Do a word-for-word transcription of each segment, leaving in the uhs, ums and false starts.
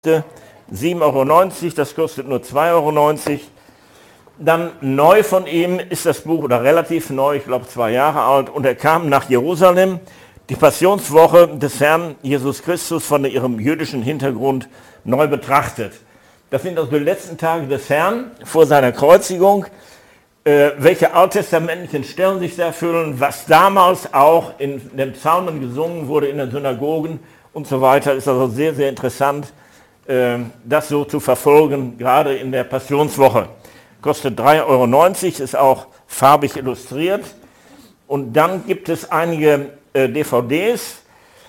sieben Euro neunzig, das kostet nur zwei Euro neunzig. Dann neu von ihm ist das Buch, oder relativ neu, ich glaube zwei Jahre alt, und er kam nach Jerusalem, die Passionswoche des Herrn Jesus Christus von ihrem jüdischen Hintergrund neu betrachtet. Das sind also die letzten Tage des Herrn vor seiner Kreuzigung, äh, welche alttestamentlichen Stellen sich da erfüllen, was damals auch in den Psalmen gesungen wurde, in den Synagogen und so weiter, ist also sehr, sehr interessant, äh, das so zu verfolgen, gerade in der Passionswoche. Kostet drei Euro neunzig, ist auch farbig illustriert. Und dann gibt es einige äh, D V Ds,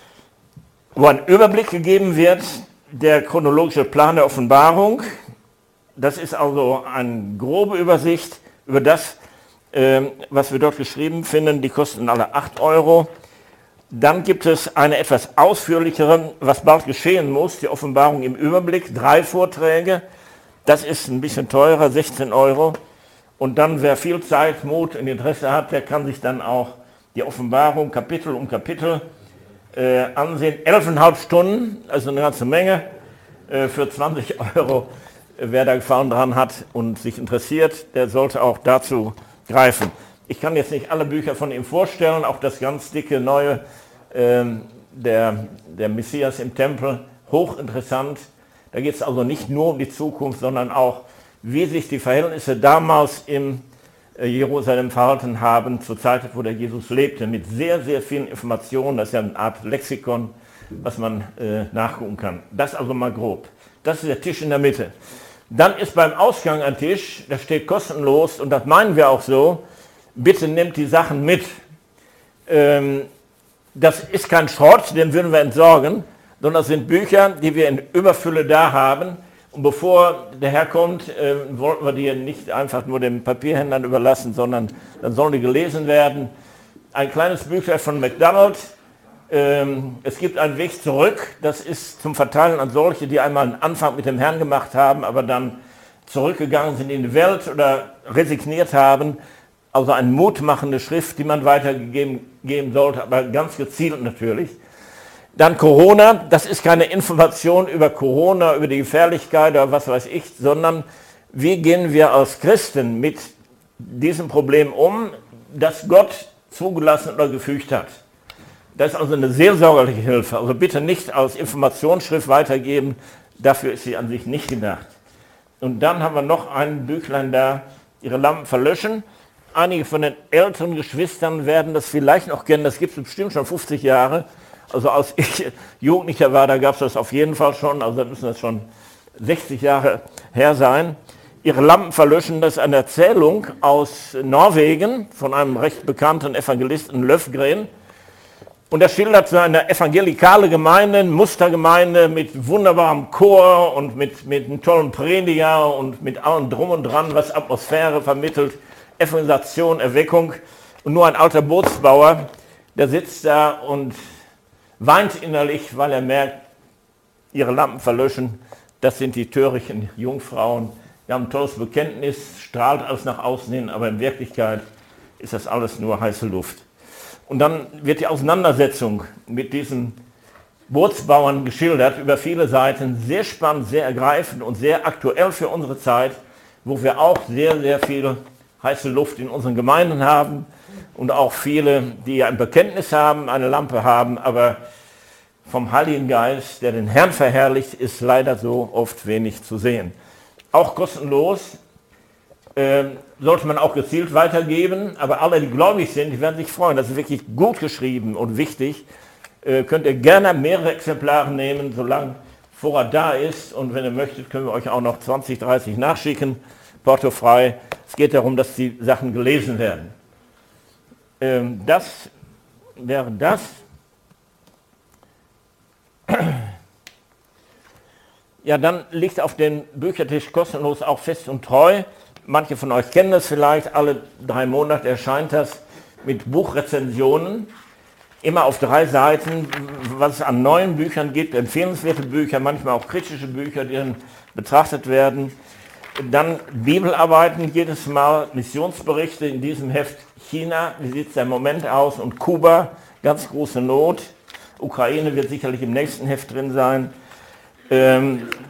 wo ein Überblick gegeben wird, der chronologische Plan der Offenbarung. Das ist also eine grobe Übersicht über das, äh, was wir dort geschrieben finden. Die kosten alle acht Euro. Dann gibt es eine etwas ausführlichere, was bald geschehen muss, die Offenbarung im Überblick, drei Vorträge. Das ist ein bisschen teurer, sechzehn Euro. Und dann, wer viel Zeit, Mut und Interesse hat, der kann sich dann auch die Offenbarung Kapitel um Kapitel äh, ansehen. Elfeinhalb Stunden, also eine ganze Menge, äh, für zwanzig Euro. Wer da Gefallen dran hat und sich interessiert, der sollte auch dazu greifen. Ich kann jetzt nicht alle Bücher von ihm vorstellen, auch das ganz dicke neue, äh, der, der Messias im Tempel, hochinteressant. Da geht es also nicht nur um die Zukunft, sondern auch, wie sich die Verhältnisse damals in Jerusalem verhalten haben, zur Zeit, wo der Jesus lebte, mit sehr, sehr vielen Informationen. Das ist ja eine Art Lexikon, was man äh, nachgucken kann. Das also mal grob. Das ist der Tisch in der Mitte. Dann ist beim Ausgang ein Tisch, der steht kostenlos, und das meinen wir auch so. Bitte nehmt die Sachen mit. Ähm, das ist kein Schrott, den würden wir entsorgen, sondern das sind Bücher, die wir in Überfülle da haben. Und bevor der Herr kommt, äh, wollten wir die nicht einfach nur den Papierhändlern überlassen, sondern dann sollen die gelesen werden. Ein kleines Büchlein von McDonald. Ähm, es gibt einen Weg zurück. Das ist zum Verteilen an solche, die einmal einen Anfang mit dem Herrn gemacht haben, aber dann zurückgegangen sind in die Welt oder resigniert haben. Also eine mutmachende Schrift, die man weitergeben geben sollte, aber ganz gezielt natürlich. Dann Corona, das ist keine Information über Corona, über die Gefährlichkeit oder was weiß ich, sondern wie gehen wir als Christen mit diesem Problem um, das Gott zugelassen oder gefügt hat. Das ist also eine seelsorgerliche Hilfe. Also bitte nicht als Informationsschrift weitergeben, dafür ist sie an sich nicht gedacht. Und dann haben wir noch ein Büchlein da, Ihre Lampen verlöschen. Einige von den älteren Geschwistern werden das vielleicht noch kennen, das gibt es bestimmt schon fünfzig Jahre. Also als ich Jugendlicher war, da gab es das auf jeden Fall schon, also da müssen das schon sechzig Jahre her sein. Ihre Lampen verlöschen, das ist eine Erzählung aus Norwegen von einem recht bekannten Evangelisten Löfgren. Und er schildert so eine evangelikale Gemeinde, eine Mustergemeinde mit wunderbarem Chor und mit, mit einem tollen Prediger und mit allem drum und dran, was Atmosphäre vermittelt, Evangelisation, Erweckung. Und nur ein alter Bootsbauer, der sitzt da und weint innerlich, weil er merkt, ihre Lampen verlöschen, das sind die törichten Jungfrauen. Die haben ein tolles Bekenntnis, strahlt alles nach außen hin, aber in Wirklichkeit ist das alles nur heiße Luft. Und dann wird die Auseinandersetzung mit diesen Bootsbauern geschildert, über viele Seiten, sehr spannend, sehr ergreifend und sehr aktuell für unsere Zeit, wo wir auch sehr, sehr viel heiße Luft in unseren Gemeinden haben. Und auch viele, die ein Bekenntnis haben, eine Lampe haben, aber vom Heiligen Geist, der den Herrn verherrlicht, ist leider so oft wenig zu sehen. Auch kostenlos, äh, sollte man auch gezielt weitergeben, aber alle, die gläubig sind, die werden sich freuen. Das ist wirklich gut geschrieben und wichtig. Äh, könnt ihr gerne mehrere Exemplare nehmen, solange Vorrat da ist. Und wenn ihr möchtet, können wir euch auch noch zwanzig, dreißig nachschicken, portofrei. Es geht darum, dass die Sachen gelesen werden. Das wäre das. Ja, dann liegt auf dem Büchertisch kostenlos auch Fest und Treu. Manche von euch kennen das vielleicht, alle drei Monate erscheint das mit Buchrezensionen. Immer auf drei Seiten, was es an neuen Büchern gibt, empfehlenswerte Bücher, manchmal auch kritische Bücher, die dann betrachtet werden. Dann Bibelarbeiten, jedes Mal Missionsberichte, in diesem Heft China, wie sieht es im Moment aus, und Kuba, ganz große Not. Ukraine wird sicherlich im nächsten Heft drin sein. Ähm,